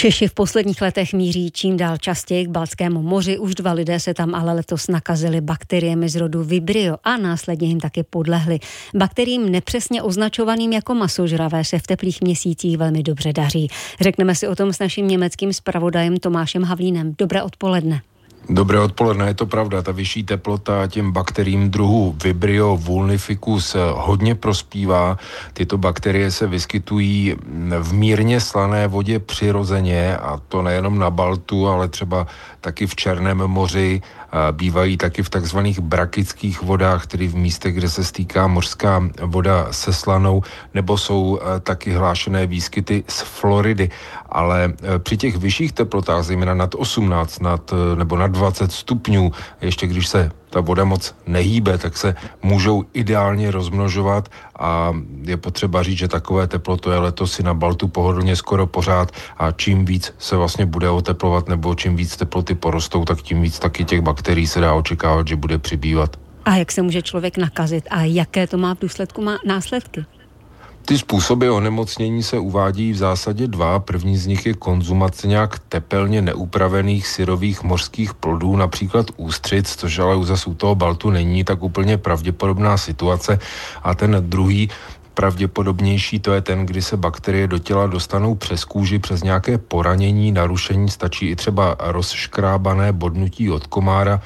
Češi v posledních letech míří čím dál častěji k Baltskému moři. Už 2 lidé se tam ale letos nakazili bakteriemi z rodu Vibrio a následně jim taky podlehli. Bakteriím nepřesně označovaným jako masožravé se v teplých měsících velmi dobře daří. Řekneme si o tom s naším německým zpravodajem Tomášem Havlínem. Dobré odpoledne. Dobré odpoledne, je to pravda, ta vyšší teplota těm bakteriím druhu Vibrio vulnificus hodně prospívá. Tyto bakterie se vyskytují v mírně slané vodě přirozeně, a to nejenom na Baltu, ale třeba taky v Černém moři. Bývají taky v takzvaných brakických vodách, tedy v místech, kde se stýká mořská voda se slanou, nebo jsou taky hlášené výskyty z Floridy. Ale při těch vyšších teplotách, zejména nad 18 nebo nad 20 stupňů, ještě když se ta voda moc nehýbe, tak se můžou ideálně rozmnožovat a je potřeba říct, že takové teploto je letos i na Baltu pohodlně skoro pořád, a čím víc se vlastně bude oteplovat nebo čím víc teploty porostou, tak tím víc taky těch bakterií se dá očekávat, že bude přibývat. A jak se může člověk nakazit a jaké to má v důsledku následky? Ty způsoby onemocnění se uvádí v zásadě 2. První z nich je konzumace nějak tepelně neupravených syrových mořských plodů, například ústřic, což ale zase u toho Baltu není tak úplně pravděpodobná situace. A ten druhý, pravděpodobnější, to je ten, kdy se bakterie do těla dostanou přes kůži, přes nějaké poranění, narušení, stačí i třeba rozškrábané bodnutí od komára,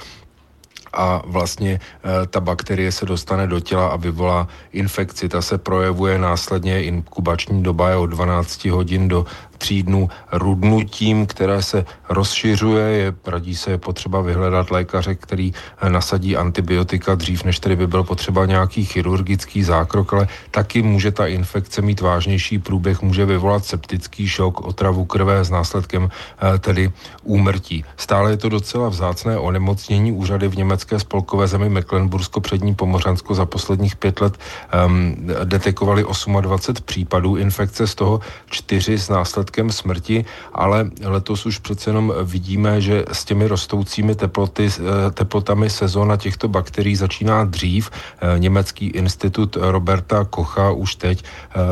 a vlastně ta bakterie se dostane do těla a vyvolá infekci. Ta se projevuje následně, inkubační doba je od 12 hodin do 3 dnů rudnutím, které se rozšiřuje. Radí se, je potřeba vyhledat lékaře, který nasadí antibiotika dřív, než tedy by byl potřeba nějaký chirurgický zákrok, ale taky může ta infekce mít vážnější průběh, může vyvolat septický šok, otravu krve s následkem tedy úmrtí. Stále je to docela vzácné onemocnění. Úřady v německé spolkové zemi Mecklenbursko-Přední Pomořansko za posledních 5 let detekovali 28 případů infekce, z toho 4 s následkem smrti, ale letos už přece jenom vidíme, že s těmi rostoucími teplotami sezóna těchto bakterií začíná dřív. Německý institut Roberta Kocha už teď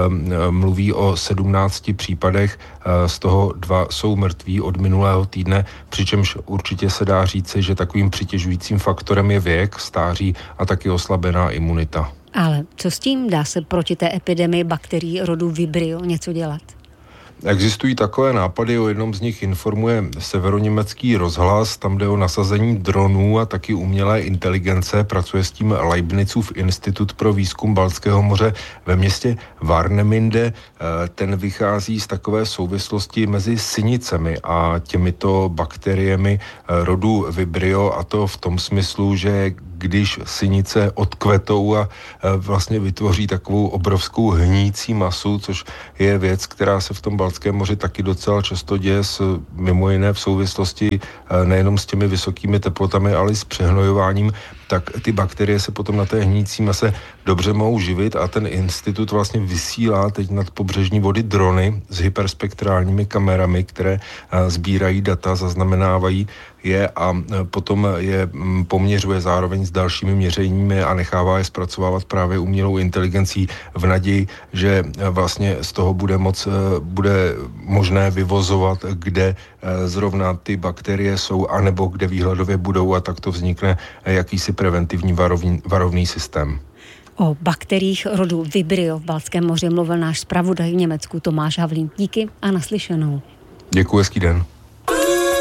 mluví o 17 případech, z toho 2 jsou mrtví od minulého týdne, přičemž určitě se dá říci, že takovým přitěžujícím faktorem je věk, stáří a taky oslabená imunita. Ale co s tím? Dá se proti té epidemii bakterií rodu Vibrio něco dělat? Existují takové nápady, o jednom z nich informuje severoněmecký rozhlas, tam jde o nasazení dronů a taky umělé inteligence, pracuje s tím Leibnizův institut pro výzkum Baltského moře ve městě Warnemünde. Ten vychází z takové souvislosti mezi sinicemi a těmito bakteriemi rodu Vibrio, a to v tom smyslu, že když sinice odkvetou a vlastně vytvoří takovou obrovskou hnící masu, což je věc, která se v tom Baltském moři taky docela často děje, mimo jiné v souvislosti nejenom s těmi vysokými teplotami, ale i s přehnojováním, tak ty bakterie se potom na té hnící mase dobře mohou živit, a ten institut vlastně vysílá teď nad pobřežní vody drony s hyperspektrálními kamerami, které sbírají data, zaznamenávají je a potom je poměřuje zároveň s dalšími měřeními a nechává je zpracovávat právě umělou inteligencí v naději, že vlastně z toho bude možné vyvozovat, kde zrovna ty bakterie jsou, anebo kde výhledově budou, a takto vznikne jakýsi preventivní varovný systém. O bakteriích rodu Vibrio v Baltském moři mluvil náš zpravodaj v Německu Tomáš Havlín. Díky a naslyšenou. Děkuji, hezký den.